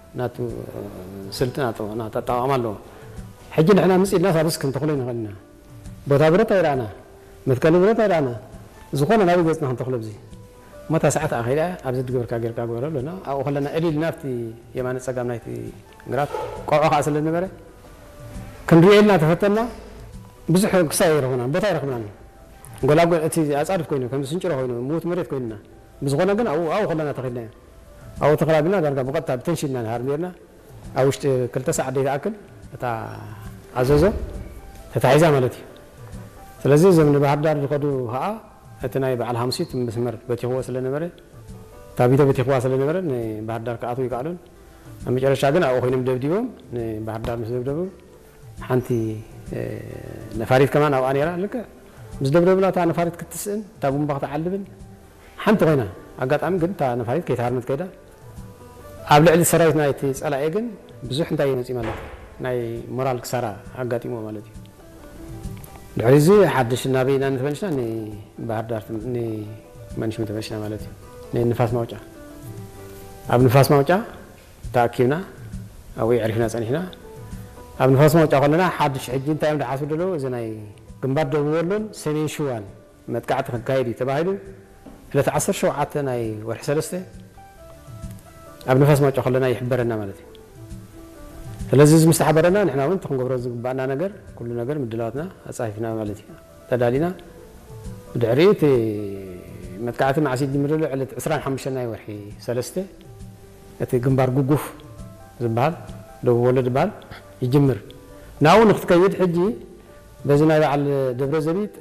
ناتو سلطنا تو ناتا تعاملوا حجي نحنا مسئ الناس بس كنت تخلينا خلينا بتابرت ايرانا متكلمت ايرانا زخونا نابي بس نحن تخلب زي متى ساعات اخيرا ابزد جبر كاغير كاغور لنا او خلنا ادي نافتي يمان صقام نايتي غرات قوقو خاصل نبره كنريلنا تفتنا بزح كساير هنا بتا رخمنا غلا غتي اصادف كوينو كم سنجرو هوينو موت مريت كويننا بزغونا غن او خلنا تخلنا او تخرابنا درجه بقطع بتنشينا نهار ميرنا او وشت كلتا ساعه دي اكل تا عزوزه تتعيزا مالتي ስለዚህ ዘመን ባህር ዳር ልቀዱ ها እተናይ በዓል ሐሙሲት መስመር በቲሆ ስለነበረ ታቢተ በቲሆ ስለነበረ ባህር ዳር ከአቶ ይቃሉን መጨረሻ ግን አው ሆይንም ደብዲቦም ባህር ዳር መስደብደቡ ሓንቲ ነፋሪት ከማን አው አኔራ ለከ መስደብደብላ ታ ነፋሪት ክትስን ታቡም ባክታ ዓልብን ሓንቲ ኮይና አጋጣሚ ግን ታ ነፋሪት ከይታርነት ከይዳ ኣብ ልዕሊ ሰራዊት ናይቲ ጸላኤ ግን ብዙሕ እንታይ ይመጽ ማለት ናይ ሞራል ክሳራ አጋጢሞ ማለት እዩ لعزي حدش النبي أنا نتمنشنا ني بهردار ني مانيش متمنشنا مالتي ني نفاس موجة أب نفاس موجة تأكيدنا أو يعرفنا سنحنا أب نفاس موجة قلنا حدش حجين تايم دعاسو دلو زناي قنبار دولون سنين شوان متقعت خكايدي تباهيدو إلا تعصر شو عاتنا ورح سلسته أب نفاس موجة قلنا يحبرنا مالتي ስለዚህ መስተሐበረና ንሕና ወን ተንገብሮ ዝግባና ነገር ኩሉ ነገር ምድላትና አጻይፍና ማለት እዩ ተዳሊና ድዕሪት መጥቃዕቲ ማዕሲድ ጅምርሉ ዕለት 25 ናይ ወርሒ 3 እቲ ግንባር ጉጉፍ ዝባል ደቡብ ወለድ ባል ይጅምር ናው ንክትከይድ ሕጂ በዚ ናይ በዓል ደብረ ዘቢጥ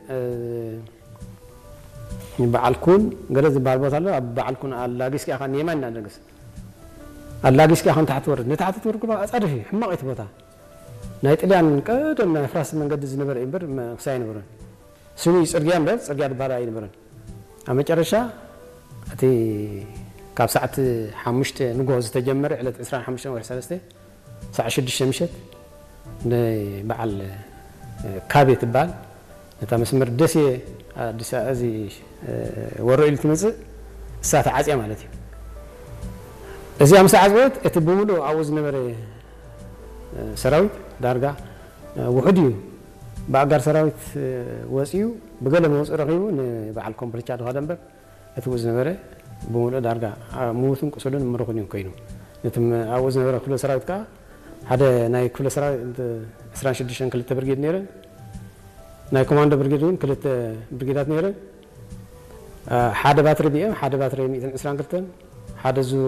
በዓልኩን ገለ ዝባል ቦታ ኣሎ ኣብ በዓልኩን አላጊስኪ አኻን የማን እናደገስ አላጊስኪ አሁን ታሕት ወርድ ነታሕት ወርድ ግባ አጻድፊ ሕማቂት ቦታ ናይ ጥልያን ቀደም ናይ ፍራስ መንገድ ዝነበረ ይበር ክሳይ ነበረን ስኒ ጽርግያ ምበር ጽርግያ ድባራ ይነበረን አመጨረሻ እቲ ካብ ሰዓት 5 ንጎ ዝተጀመረ ዕለት 25 ወይ 3 ሰዓት 6 ምሽት በዓል ካቤት ባል ነታ መስመር ደሴ አዲስ አዚ ወሮኢል ትመጽእ እሳተ ዓጽያ ማለት እዩ እዚ አምሳ ዓጽወት እቲ ብሙሉ አውዝ ነበረ ሰራዊት ዳርጋ ውሕድ እዩ በአጋር ሰራዊት ወጽዩ በገለ መውጽ ረኺቡ ንበዓል ኮምፕሊቻ ደኸደንበር እቲ ውዝ ነበረ ብሙሉ ዳርጋ ሙቱን ቁስሉን ምሩኹን ኮይኑ ነቲ አውዝ ነበረ ክፍለ ሰራዊት ካ ሓደ ናይ ክፍለ ሰራዊት 26 ክልተ ብርጌድ ነይረ ናይ ኮማንዶ ብርጌድ እውን ክልተ ብርጌዳት ነይረ ሓደ ባትሪ ቢኤም ሓደ ባትሪ 122 ሓደ ዙ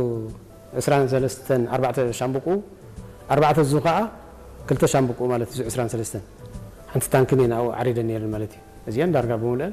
23 4 ሻምብቁ 4 ዙ ከዓ ክልተ ሻምብቁ ማለት ዙ 23 ሓንቲ ታንክኔና አው ዓሪደን ነይረን ማለት እዩ እዚያን ዳርጋ ብሙሉአን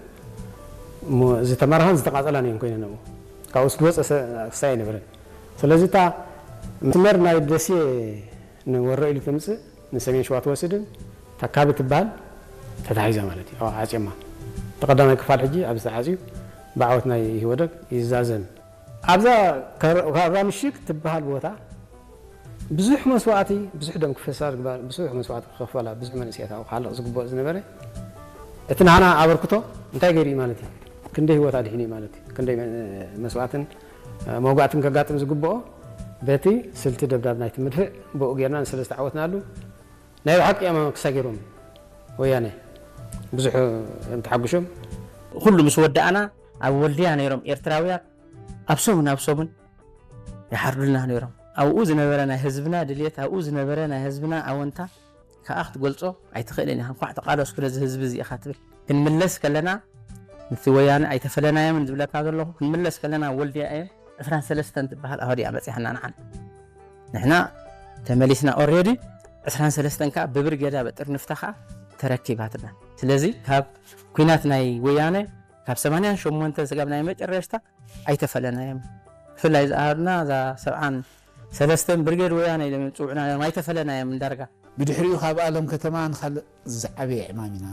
ዝተማርሃን ዝተቃጸላን እዮም ኮይነን ካብኡስ ድወፀ ክሳይ ነበረን ስለዚ ታ መስመር ናይ ደሴ ንወሮኢሉ ትምጽእ ንሰሜን ሸዋ ትወስድን ታካቢ ትባል ተታሒዛ ማለት እዩ ዓጽማ ተቀዳማይ ክፋል ሕጂ ኣብ ዝተዓጽዩ ብዓወት ናይ ህወደግ ይዛዘም አብዛ ካራ ምሽክ ትባሃል ቦታ ብዙሕ መስዋዕቲ ብዙሕ ደም ክፈሳር ግባር ብዙሕ መስዋዕቲ ክኸፈላ ብዙሕ መንእስያታው ሓልቕ ዝግበኦ ዝነበረ እቲ ናና አበርክቶ እንታይ ገይሪ ማለት እዩ ክንደይ ህይወት አድሒኒ ማለት እዩ ክንደይ መስዋዕትን መውጋዕትን ከጋጥም ዝግበኦ በቲ ስልቲ ደብዳብ ናይቲ ምድፍዕ ብኡ ጌርና ንሰለስተ ዓወትናሉ ናይ ሓቂ ያማ ክሳገሮም ወያነ ብዙሕ ተሓጉሾም ኩሉ ምስ ወዳእና ኣብ ወልድያ ነይሮም ኤርትራውያን أبصمن يحرلنا نيرم أو أوزنا برنا حزبنا دليت أو أوزنا برنا حزبنا أو أنت كأخت قلصو أي تخيلني هم قاعد قالوا سكر حزب زي أخاتبل إن ملس كلنا مثويان أي تفلنا يوم دبلك هذا الله إن ملس كلنا ولدي أي فرنسا لستنت بهال أهدي أبس إحنا نحن نحنا تمليسنا أوريدي فرنسا لستن كاب ببرجة بتر نفتحها تركيب هاتنا سلزي كاب كيناتنا ويانه كاب سمانيان شو منتج سجبنا يمت الرشتا أي تفلنا يم فلا إذا أردنا ذا سبعان سلستن برجر ويانا إذا متوعنا ما يتفلنا يم من درجة بدحريو خاب عالم كتمان خل زعبي إمامنا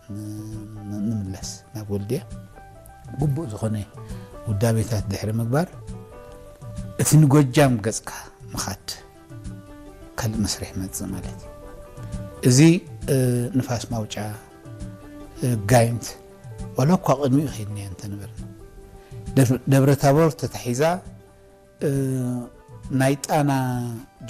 نملس نقول دي قبو زخني ودابيتات دحر مقبار اتنقو جام قزقا مخات كل مسرح متزمالتي ازي نفاس موجع قايمت ولو قاقنو يخيدني انت نبرنا دبر تابور تتحيزا نايت انا